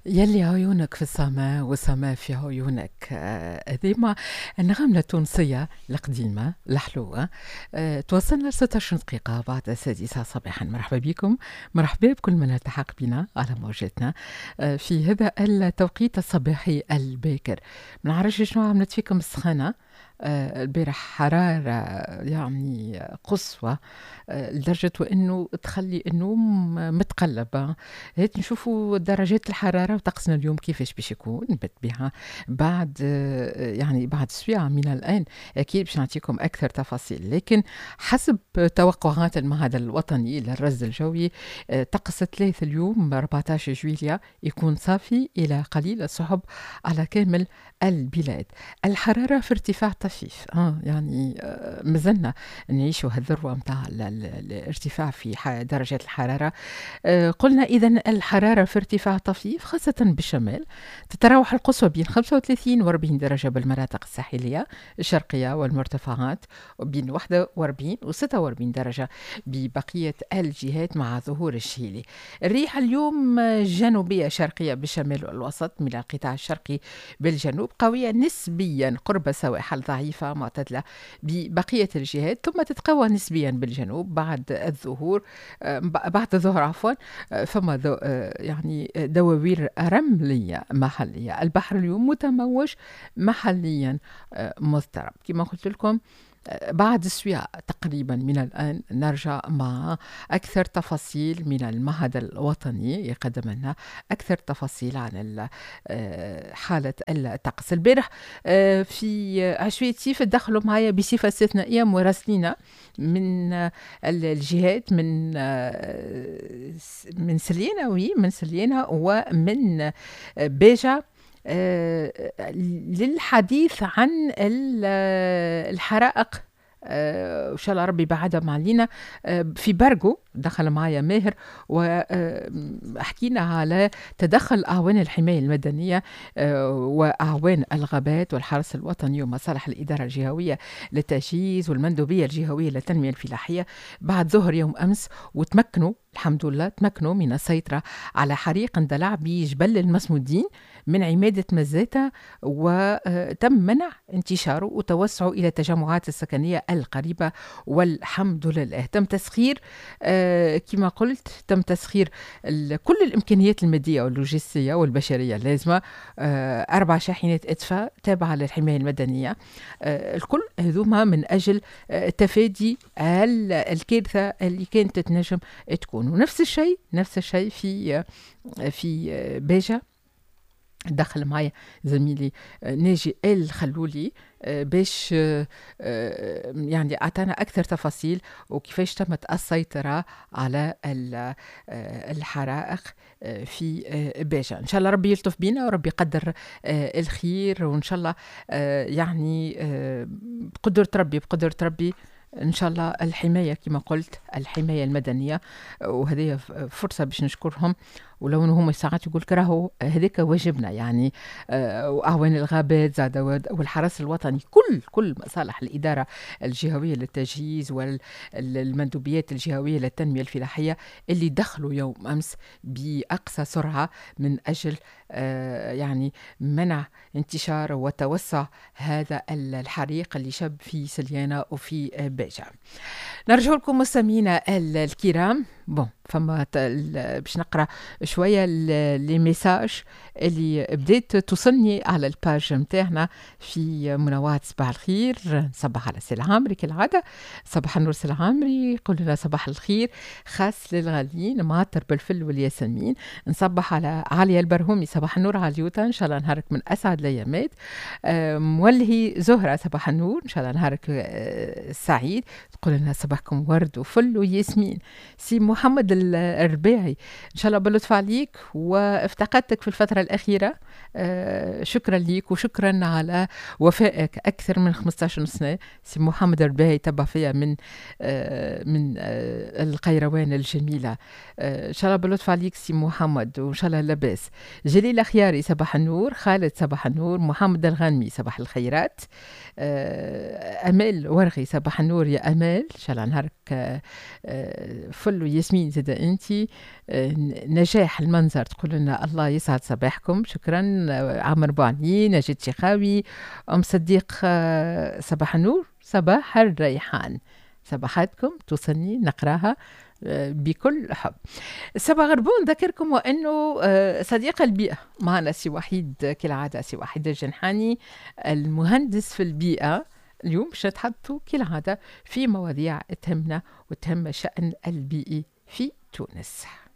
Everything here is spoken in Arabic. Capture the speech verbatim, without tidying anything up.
يلي عيونك في السماء والسماء في عيونك. آه، هذيما النغمة التونسية القديمة الحلوة. آه، توصلنا ل ستة عشر دقيقة بعد السادسة صباحا. مرحبا بكم، مرحبا بكل من التحق بنا على موجتنا آه، في هذا التوقيت الصباحي الباكر. ما نعرفش شنو عملت فيكم السخانة. آه، البارح حرارة يعني قصوى، آه، لدرجة وإنه تخلي النوم متقلب. هيك نشوفوا درجات الحرارة وطقسنا اليوم كيفاش باش يكون بالطبيعة بعد آه، يعني بعد سويعة من الآن. أكيد باش نعطيكم أكثر تفاصيل، لكن حسب توقعات المعهد الوطني للرصد الجوي، آه، طقس ثلاث اليوم أربعة عشر جويلية يكون صافي إلى قليل السحب على كامل البلاد. الحرارة في ارتفاع طفيف، آه يعني آه مازلنا نعيشوا هالذروة متاع ال- ال- الارتفاع في ح- درجات الحرارة. آه، قلنا إذن الحرارة في ارتفاع طفيف خاصة بالشمال. تتراوح القصوى بين خمسة وثلاثين و أربعين درجة بالمناطق الساحلية الشرقية والمرتفعات، وبين واحد وأربعين و ستة وأربعين درجة ببقية الجهات مع ظهور الشيلي. الريح اليوم آه، جنوبية شرقية بالشمال والوسط من القطاع الشرقي بالجنوب، قوية نسبيا قرب سواحل، ضعيفة معتدلة ببقية الجهات، ثم تتقوى نسبيا بالجنوب بعد الظهور. آه، بعد الظهر عفوا. آه، فما ذو آه، يعني دواوير رملية محلية. البحر اليوم متموج محليا، آه، مضطرب كما قلت لكم. آه، بعد السويعة تقريبا من الآن نرجع مع أكثر تفاصيل من المعهد الوطني، يقدم لنا أكثر تفاصيل عن ال- آه، حالة الطقس. البارح آه، في عشوائية سيف دخلوا معايا بصفة استثنائية مراسلين من آه، الجهات، من آه، من سليانة، وي من سليانة ومن آه، باجة، آه، للحديث عن ال- آه، الحرائق. آه، وإن شاء الله ربي بعدها علينا. آه، في برغو دخل معايا ماهر وحكينا على تدخل أعوان الحماية المدنية آه، وأعوان الغابات والحرس الوطني ومصالح الإدارة الجهوية للتجهيز والمندوبية الجهوية للتنمية الفلاحية بعد ظهر يوم أمس، وتمكنوا الحمد لله تمكنوا من السيطرة على حريق اندلع بجبل المسمودين من عمادة مزاتة، وتم منع انتشاره وتوسعه إلى التجمعات السكنية القريبة. والحمد لله تم تسخير، آه، كما قلت تم تسخير ال- كل الإمكانيات المادية واللوجستية والبشرية اللازمة. آه، أربع شاحنات إطفاء تابعة للحماية المدنية، آه، الكل هذوما من أجل آه، تفادي ال- الكارثة اللي كانت تتنجم تكون. ونفس الشيء نفس الشيء في آه، في آه، باجة. دخل معايا زميلي آه، ناجي الخلولي آه، باش آه، آه، يعني أعطانا أكثر تفاصيل وكيفاش تمت السيطرة على ال- آه، الحرائق آه، في آه، باجة. إن شاء الله ربي يلطف بينا وربي يقدر آه، الخير، وإن شاء الله آه، يعني آه، بقدرة ربي بقدرة ربي إن شاء الله الحماية كما قلت الحماية المدنية. وهذه فرصة باش نشكرهم، ولو انه هم ساعات يقول راهو هذاك واجبنا يعني. آه، واعوان الغابات زاد والحرس الوطني، كل كل مصالح الاداره الجهويه للتجهيز والمندوبيات الجهويه للتنميه الفلاحيه اللي دخلوا يوم امس باقصى سرعه من اجل آه، يعني منع انتشار وتوسع هذا الحريق اللي شب في سليانه وفي آه، باجة. نرجع لكم مستمعينا ال- الكرام. بون فما ت- ال- باش نقرا شويه ال- لي ميساج اللي بدات توصلني على الباج نتاعنا في منوعات صباح الخير. نصبح على سي العامري كالعاده. صباح النور سي العامري، قول لنا صباح الخير خاص للغاليين معطر بالفل والياسمين. نصبح على عليا البرهومي، صباح النور عليوتا، ان شاء الله نهارك من اسعد الايامات. آه، مولهي زهره، صباح النور، ان شاء الله نهارك آه، سعيد. تقول لنا صباحكم ورد وفل وياسمين. سي محمد ال- الرباعي، ان شاء الله بلطف عليك وافتقدتك في الفتره الاخيره. آه، شكرا ليك وشكرا على وفائك اكثر من خمسة عشر سنه. سي محمد الرباعي تبع فيها من آه، من آه، القيروان الجميله. آه، ان شاء الله بلطف عليك سي محمد، وان شاء الله لاباس. جليل خياري صباح النور، خالد صباح النور، محمد الغنمي صباح الخيرات. آه، امال ورغي صباح النور يا امال، ان شاء الله نهارك آه، آه، فل ياسمين زاد أنت نجاح المنظر تقول لنا الله يسعد صباحكم، شكرا. عمر بوعني، نجد شيخاوي، أم صديق صباح النور، صباح الريحان، صباحاتكم توصلني نقراها بكل حب. سبا غربون ذكركم وأنه صديق البيئة معنا سي وحيد كالعادة، سي وحيد الجنحاني المهندس في البيئة. اليوم باش نتحدثوا كالعادة في مواضيع تهمنا وتهم الشأن البيئي في تونس.